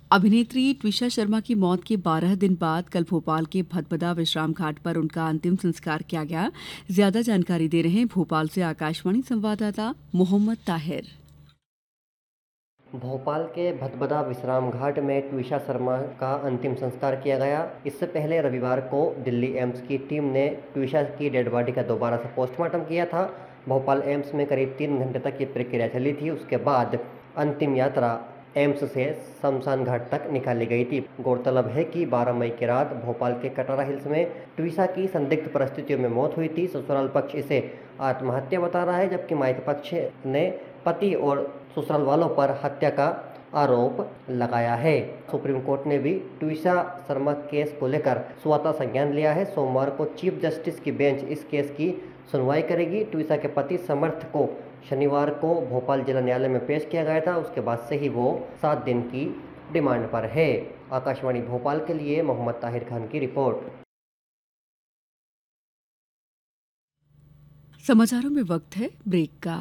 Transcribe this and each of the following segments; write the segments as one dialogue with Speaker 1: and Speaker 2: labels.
Speaker 1: अभिनेत्री ट्विशा शर्मा की मौत के 12 दिन बाद कल भोपाल के भदभदा विश्राम घाट पर उनका अंतिम संस्कार किया गया। ज्यादा जानकारी दे रहे हैं भोपाल से आकाशवाणी संवाददाता मोहम्मद ताहिर।
Speaker 2: भोपाल के भदभदा विश्राम घाट में ट्विशा शर्मा का अंतिम संस्कार किया गया। इससे पहले रविवार को दिल्ली एम्स की टीम ने ट्विशा की डेड बॉडी का दोबारा से पोस्टमार्टम किया था। भोपाल एम्स में करीब 3 घंटे तक ये प्रक्रिया चली थी। उसके बाद अंतिम यात्रा एम्स से शमशान घाट तक निकाली गई थी। गौरतलब है कि 12 मई की रात भोपाल के कटरा हिल्स में ट्विशा की संदिग्ध परिस्थितियों में मौत हुई थी। ससुराल पक्ष इसे आत्महत्या बता रहा है, जबकि मायके पक्ष ने पति और ससुराल वालों पर हत्या का आरोप लगाया है। सुप्रीम कोर्ट ने भी ट्विशा शर्मा केस को लेकर स्वतः संज्ञान लिया है। सोमवार को चीफ जस्टिस की बेंच इस केस की सुनवाई करेगी। ट्विशा के पति समर्थ को शनिवार को भोपाल जिला न्यायालय में पेश किया गया था। उसके बाद से ही वो 7 दिन की डिमांड पर है। आकाशवाणी भोपाल के लिए मोहम्मद ताहिर खान की रिपोर्ट।
Speaker 1: समाचारों में वक्त है ब्रेक का।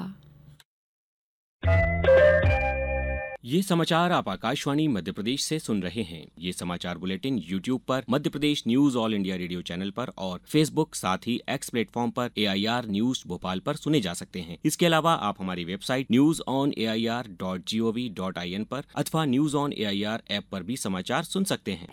Speaker 3: ये समाचार आप आकाशवाणी मध्य प्रदेश से सुन रहे हैं। ये समाचार बुलेटिन YouTube पर, Madhya Pradesh news all India radio channel पर और फेसबुक साथ ही एक्स प्लेटफॉर्म पर AIR न्यूज भोपाल पर सुने जा सकते हैं। इसके अलावा आप हमारी वेबसाइट newsonair.gov.in पर अथवा न्यूज ऑन AIR ऐप पर भी समाचार सुन सकते हैं।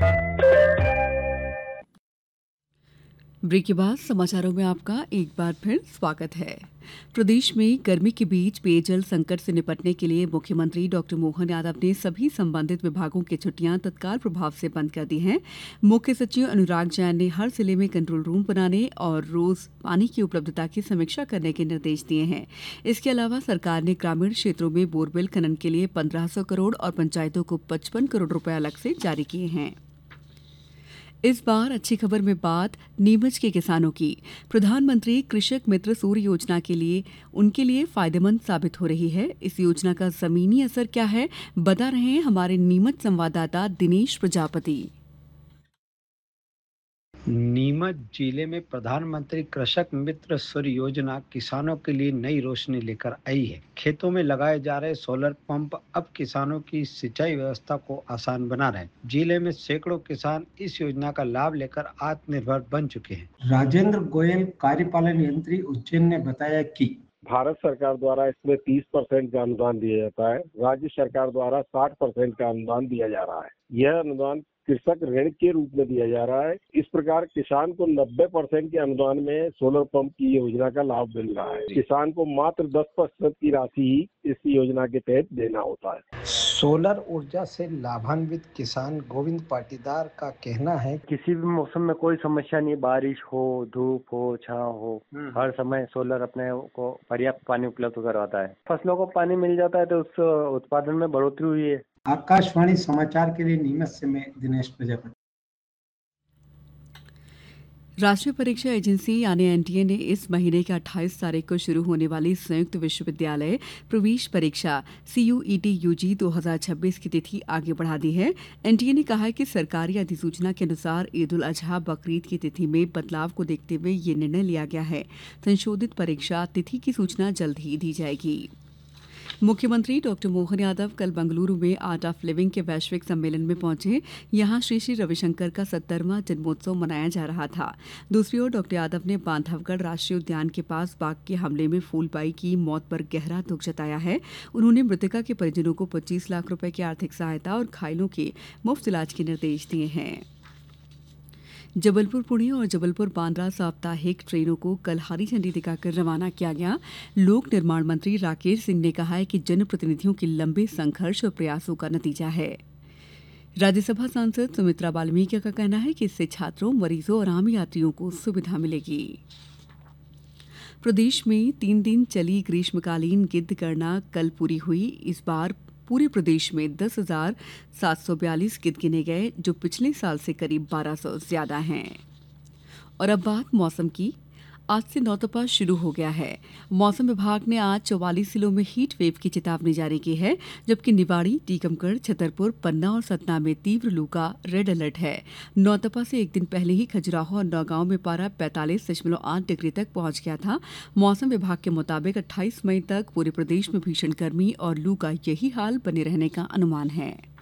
Speaker 1: ब्रेक के बाद समाचारों में आपका एक बार फिर स्वागत है। प्रदेश में गर्मी के बीच पेयजल संकट से निपटने के लिए मुख्यमंत्री डॉक्टर मोहन यादव ने सभी संबंधित विभागों की छुट्टियां तत्काल प्रभाव से बंद कर दी हैं। मुख्य सचिव अनुराग जैन ने हर जिले में कंट्रोल रूम बनाने और रोज पानी की उपलब्धता की समीक्षा करने के निर्देश दिए हैं। इसके अलावा सरकार ने ग्रामीण क्षेत्रों में बोरवेल खनन के लिए 1500 करोड़ और पंचायतों को 55 करोड़ रुपए अलग से जारी किए हैं। इस बार अच्छी खबर में बात नीमच के किसानों की। प्रधानमंत्री कृषक मित्र सूर्य योजना के लिए उनके लिए फायदेमंद साबित हो रही है। इस योजना का जमीनी असर क्या है, बता रहे हैं हमारे नीमच संवाददाता दिनेश प्रजापति।
Speaker 4: नीमच जिले में प्रधानमंत्री कृषक मित्र सूर्य योजना किसानों के लिए नई रोशनी लेकर आई है। खेतों में लगाए जा रहे सोलर पंप अब किसानों की सिंचाई व्यवस्था को आसान बना रहे हैं। जिले में सैकड़ों किसान इस योजना का लाभ लेकर आत्मनिर्भर बन चुके हैं। राजेंद्र गोयल, कार्यपालन यंत्री, उज्जैन ने बताया कि
Speaker 5: भारत सरकार द्वारा इसमें 30% का अनुदान दिया जाता है। राज्य सरकार द्वारा 60% का अनुदान दिया जा रहा है। यह अनुदान कृषक ऋण के रूप में दिया जा रहा है। इस प्रकार किसान को 90% के अनुदान में सोलर पंप की योजना का लाभ मिल रहा है। किसान को मात्र 10% की राशि ही इस योजना के तहत देना होता है।
Speaker 4: सोलर ऊर्जा से लाभान्वित किसान गोविंद पाटीदार का कहना है,
Speaker 6: किसी भी मौसम में कोई समस्या नहीं, बारिश हो, धूप हो, छांव हो, हर समय सोलर अपने को पर्याप्त पानी उपलब्ध करवाता है। फसलों को पानी मिल जाता है तो उस उत्पादन में बढ़ोतरी हुई है।
Speaker 4: आकाशवाणी समाचार के लिए नीमच से मैं दिनेश प्रजापति।
Speaker 1: राष्ट्रीय परीक्षा एजेंसी यानी एनटीए ने इस महीने की 28 तारीख को शुरू होने वाली संयुक्त विश्वविद्यालय प्रवेश परीक्षा CUET UG 2026 की तिथि आगे बढ़ा दी है। एनटीए ने कहा है कि सरकारी अधिसूचना के अनुसार ईद उल अजहा बकरीद की तिथि में बदलाव को देखते हुए ये निर्णय लिया गया है। संशोधित परीक्षा तिथि की सूचना जल्द ही दी जाएगी। मुख्यमंत्री डॉक्टर मोहन यादव कल बेंगलुरु में आर्ट ऑफ लिविंग के वैश्विक सम्मेलन में पहुंचे। यहां श्री श्री रविशंकर का 70वां जन्मोत्सव मनाया जा रहा था। दूसरी ओर डॉक्टर यादव ने बांधवगढ़ राष्ट्रीय उद्यान के पास बाघ के हमले में फूलबाई की मौत पर गहरा दुख जताया है। उन्होंने मृतका के परिजनों को 25 लाख रुपए की आर्थिक सहायता और घायलों के मुफ्त इलाज के निर्देश दिए हैं। जबलपुर पुणे और जबलपुर बांद्रा साप्ताहिक ट्रेनों को कल हरी झंडी दिखाकर रवाना किया गया। लोक निर्माण मंत्री राकेश सिंह ने कहा है कि जनप्रतिनिधियों के लंबे संघर्ष और प्रयासों का नतीजा है। राज्यसभा सांसद सुमित्रा वाल्मीकि का कहना है कि इससे छात्रों, मरीजों और आम यात्रियों को सुविधा मिलेगी। प्रदेश में 3 दिन चली ग्रीष्मकालीन गिद्ध गणना कल पूरी हुई। इस बार पूरे प्रदेश में 10,742 गिद्ध गिने गए, जो पिछले साल से करीब 1200 ज्यादा हैं। और अब बात मौसम की। आज से नौतपा शुरू हो गया है। मौसम विभाग ने आज 44 जिलों में हीट वेव की चेतावनी जारी की है, जबकि निवाड़ी, टीकमगढ़, छतरपुर, पन्ना और सतना में तीव्र लू का रेड अलर्ट है। नौतपा से एक दिन पहले ही खजुराहो और नौगांव में पारा 45.8 डिग्री तक पहुंच गया था। मौसम विभाग के मुताबिक 28 मई तक पूरे प्रदेश में भीषण गर्मी और लू का यही हाल बने रहने का अनुमान है।